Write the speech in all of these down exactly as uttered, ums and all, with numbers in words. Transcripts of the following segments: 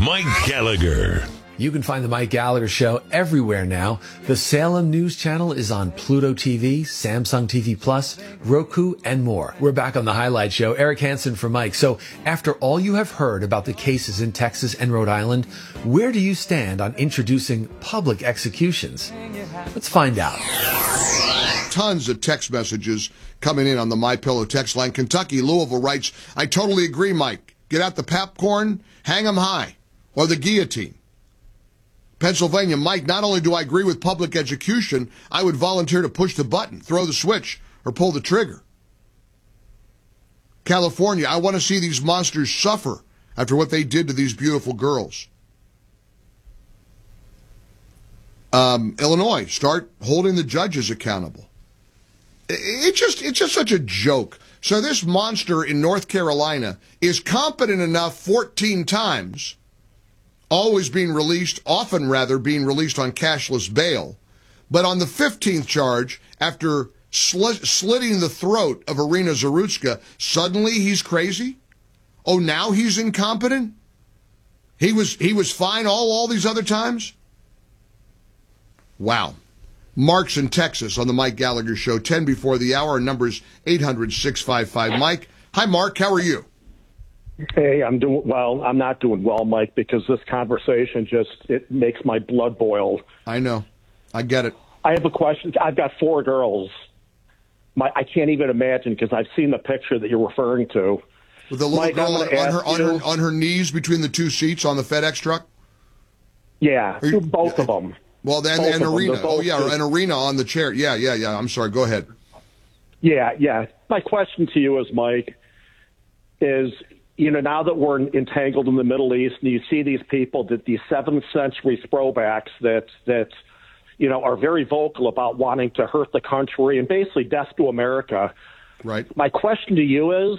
Mike Gallagher. You can find the Mike Gallagher Show everywhere now. The Salem News Channel is on Pluto T V, Samsung T V Plus, Roku, and more. We're back on the Highlight Show. Eric Hansen for Mike. So after all you have heard about the cases in Texas and Rhode Island, where do you stand on introducing public executions? Let's find out. Tons of text messages coming in on the MyPillow text line. Kentucky, Louisville writes, I totally agree, Mike. Get out the popcorn, hang 'em high, or the guillotine. Pennsylvania, Mike, not only do I agree with public execution, I would volunteer to push the button, throw the switch, or pull the trigger. California, I want to see these monsters suffer after what they did to these beautiful girls. Um, Illinois, start holding the judges accountable. It just, it's just such a joke. So this monster in North Carolina is competent enough fourteen times, always being released, often rather being released on cashless bail. But on the fifteenth charge, after sl- slitting the throat of Irina Zarutska, suddenly he's crazy? Oh, now he's incompetent? He was, he was fine all, all these other times? Wow. Mark's in Texas on the Mike Gallagher Show, ten before the hour. Our number's eight hundred, six five five, Mike. Hi, Mark. How are you? Hey, I'm doing well. I'm not doing well, Mike, because this conversation just, it makes my blood boil. I know. I get it. I have a question. I've got four girls. My, I can't even imagine, because I've seen the picture that you're referring to. With the little Mike, girl on, on, her, on, you, her, on her knees between the two seats on the FedEx truck? Yeah, you, both of them. Well, then, and Irina. Oh, yeah, just, and Irina on the chair. Yeah, yeah, yeah. I'm sorry. Go ahead. Yeah, yeah. My question to you is, Mike, is, you know, now that we're entangled in the Middle East and you see these people, that these seventh century throwbacks that, that, you know, are very vocal about wanting to hurt the country and basically death to America. Right. My question to you is,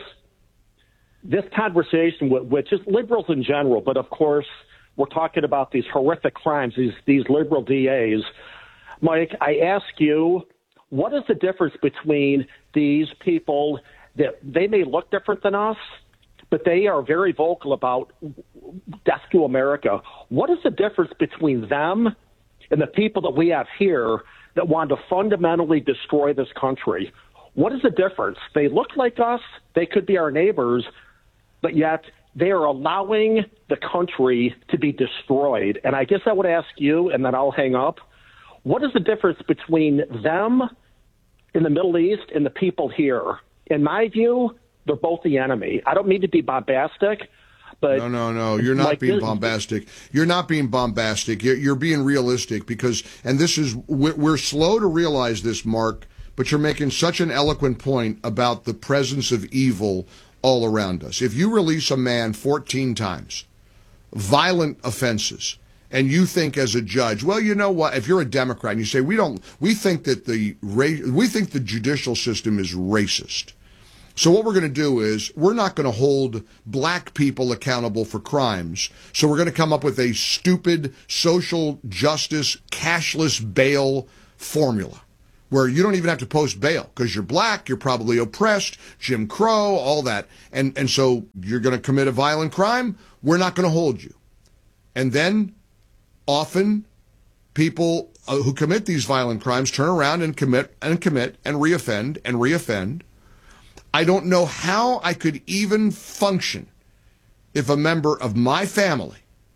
this conversation, which is liberals in general, but of course, we're talking about these horrific crimes, these, these liberal D As. Mike, I ask you, what is the difference between these people that they may look different than us, but they are very vocal about death to America? What is the difference between them and the people that we have here that want to fundamentally destroy this country? What is the difference? They look like us. They could be our neighbors, but yet they are allowing the country to be destroyed. And I guess I would ask you, and then I'll hang up, what is the difference between them in the Middle East and the people here? In my view, they're both the enemy. I don't mean to be bombastic, but... No, no, no. You're not like being this, bombastic. You're not being bombastic. You're, you're being realistic because, and this is, we're, we're slow to realize this, Mark, but you're making such an eloquent point about the presence of evil all around us. If you release a man fourteen times, violent offenses, and you think as a judge, well, you know what, if you're a Democrat and you say, we don't, we think that the, we think the judicial system is racist. So what we're going to do is we're not going to hold black people accountable for crimes. So we're going to come up with a stupid social justice cashless bail formula, where you don't even have to post bail because you're black, you're probably oppressed, Jim Crow, all that. And and so you're going to commit a violent crime, we're not going to hold you. And then often people uh, who commit these violent crimes turn around and commit and commit and reoffend and reoffend. I don't know how I could even function if a member of my family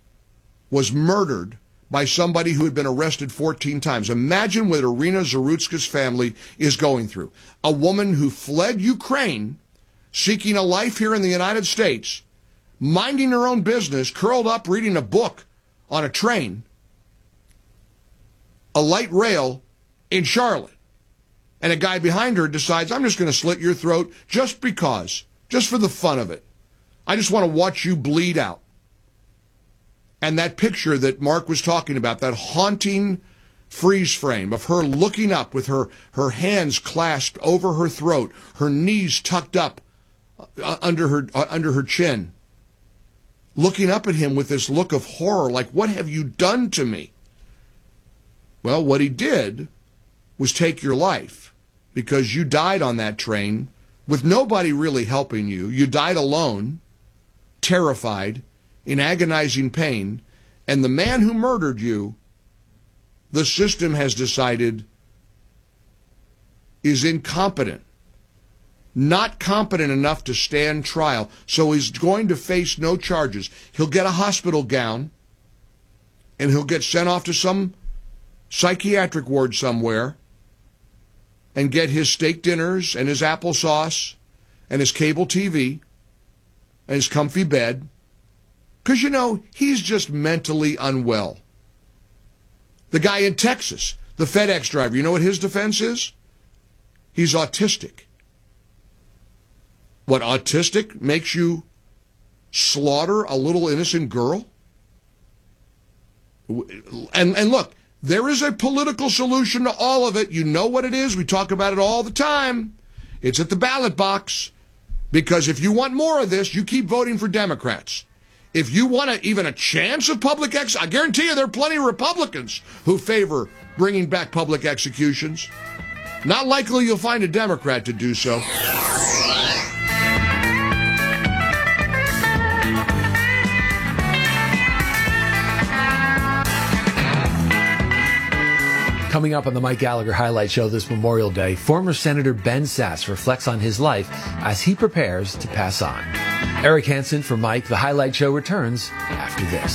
was murdered by somebody who had been arrested fourteen times. Imagine what Irina Zarutska's family is going through. A woman who fled Ukraine, seeking a life here in the United States, minding her own business, curled up reading a book on a train, a light rail in Charlotte. And a guy behind her decides, I'm just going to slit your throat just because, just for the fun of it. I just want to watch you bleed out. And that picture that Mark was talking about, that haunting freeze frame of her looking up with her, her hands clasped over her throat, her knees tucked up uh, under her uh, under her chin, looking up at him with this look of horror, like, what have you done to me? Well, what he did was take your life, because you died on that train with nobody really helping you. You died alone, terrified, in agonizing pain, and the man who murdered you, the system has decided is incompetent, not competent enough to stand trial, so he's going to face no charges. He'll get a hospital gown, and he'll get sent off to some psychiatric ward somewhere and get his steak dinners and his applesauce and his cable T V and his comfy bed, because, you know, he's just mentally unwell. The guy in Texas, the FedEx driver, you know what his defense is? He's autistic. What, autistic makes you slaughter a little innocent girl? And, and look, there is a political solution to all of it. You know what it is. We talk about it all the time. It's at the ballot box. Because if you want more of this, you keep voting for Democrats. If you want a, even a chance of public ex, I guarantee you there are plenty of Republicans who favor bringing back public executions. Not likely you'll find a Democrat to do so. Coming up on the Mike Gallagher Highlight Show this Memorial Day, former Senator Ben Sasse reflects on his life as he prepares to pass on. Eric Hansen for Mike. The Highlight Show returns after this.